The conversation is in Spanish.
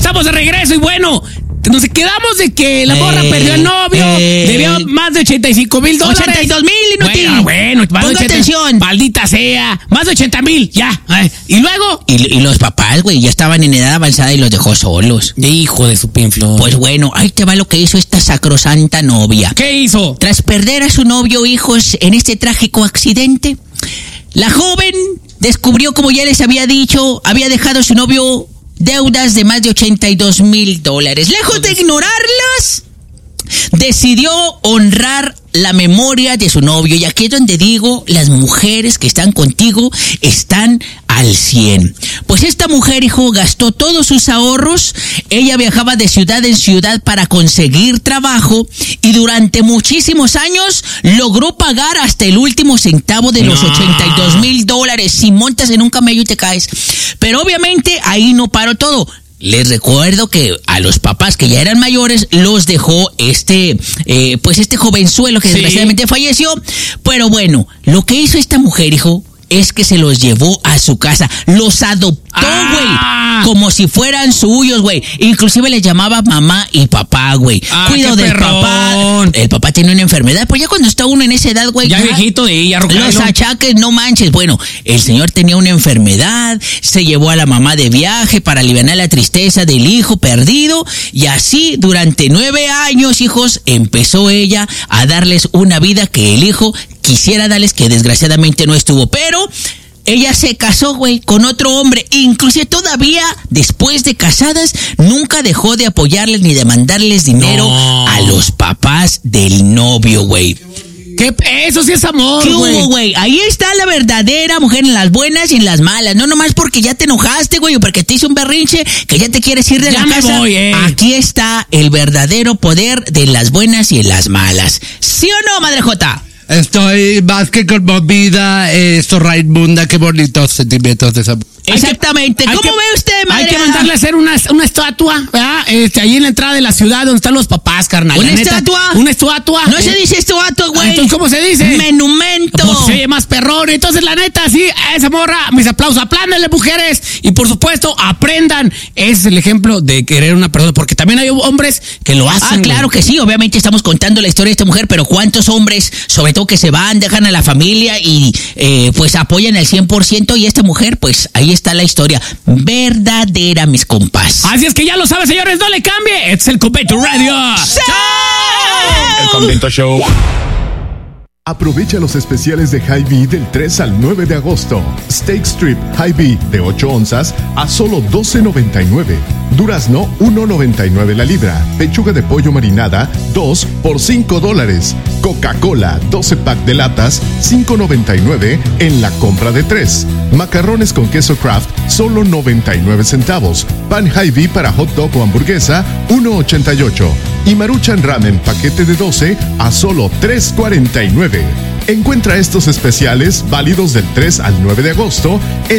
estamos de regreso y bueno, nos quedamos de que la morra perdió al novio, debía más de $85,000. 82,000, inútil. Bueno, ponga atención. Maldita sea, más de 80,000, ya. ¿Y luego? Y los papás, güey, ya estaban en edad avanzada y los dejó solos. Hijo de su pinflor. Pues bueno, ahí te va lo que hizo esta sacrosanta novia. ¿Qué hizo? Tras perder a su novio o hijos en este trágico accidente, la joven descubrió, como ya les había dicho, había dejado a su novio deudas de más de $82,000. Lejos de ignorarlas, decidió honrar la memoria de su novio. Y aquí es donde digo, las mujeres que están contigo están al 100. Pues esta mujer, hijo, gastó todos sus ahorros. Ella viajaba de ciudad en ciudad para conseguir trabajo y durante muchísimos años logró pagar hasta el último centavo de los $82,000. Si montas en un camello y te caes. Pero obviamente ahí no paró todo. Les recuerdo que a los papás que ya eran mayores los dejó este jovenzuelo que desgraciadamente falleció. Pero bueno, lo que hizo esta mujer, hijo, es que se los llevó a su casa. Los adoptó, güey, como si fueran suyos, güey. Inclusive les llamaba mamá y papá, güey. Cuido del papá. El papá tiene una enfermedad, pues ya cuando está uno en esa edad, güey. Ya viejito y ya rocado. Los achaques, no manches. Bueno, el señor tenía una enfermedad, se llevó a la mamá de viaje para aliviar la tristeza del hijo perdido. Y así, durante 9 años, hijos, empezó ella a darles una vida que el hijo quisiera darles, que desgraciadamente no estuvo. Pero ella se casó, güey, con otro hombre. Inclusive todavía, después de casadas, nunca dejó de apoyarles ni de mandarles dinero a los papás del novio, güey. ¿Qué? Eso sí es amor, ¿qué güey? hubo, güey? Ahí está la verdadera mujer, en las buenas y en las malas. No nomás porque ya te enojaste, güey, o porque te hizo un berrinche que ya te quieres ir de la casa. Ya me voy, Aquí está el verdadero poder de las buenas y en las malas. ¿Sí o no, Madre Jota? Estoy más que conmovida, Raimunda, qué bonitos sentimientos de esa. Exactamente. ¿Cómo ve usted, madre? Hay que mandarle a hacer una estatua, ¿verdad? Ahí en la entrada de la ciudad donde están los papás, carnal. ¿Una estatua? Una estatua. No se dice estatua, güey. Entonces, ¿cómo se dice? Menumento. Pues se oye más perrón. Entonces, la neta, sí, a esa morra, mis aplausos. Aplándenle, mujeres. Y por supuesto, aprendan. Ese es el ejemplo de querer una persona. Porque también hay hombres que lo hacen. Claro que sí. Obviamente estamos contando la historia de esta mujer, pero ¿cuántos hombres, sobre todo que se van, dejan a la familia y pues apoyan al 100%? Y esta mujer, pues ahí está la historia verdadera, mis compas. Así es que ya lo sabes, señores, no le cambie. Es el Convento Radio. ¡Chao! El Convento Show. Aprovecha los especiales de Hy-Vee del 3 al 9 de agosto. Steak Strip Hy-Vee de 8 onzas a solo $12.99. Durazno, $1.99 la libra. Pechuga de pollo marinada, 2 por $5. Coca-Cola, 12 pack de latas, $5.99 en la compra de 3. Macarrones con queso Kraft, solo 99 centavos. Pan Hy-Vee para hot dog o hamburguesa, $1.88. Y Maruchan Ramen paquete de 12 a solo $3.49. Encuentra estos especiales válidos del 3 al 9 de agosto en